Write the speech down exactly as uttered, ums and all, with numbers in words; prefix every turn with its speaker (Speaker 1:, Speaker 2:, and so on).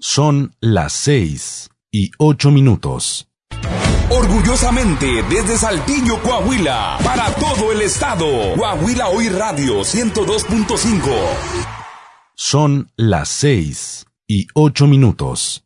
Speaker 1: Son las seis y ocho minutos.
Speaker 2: Orgullosamente desde Saltillo, Coahuila, para todo el estado. Coahuila Hoy Radio ciento dos punto cinco.
Speaker 1: Son las seis y ocho minutos.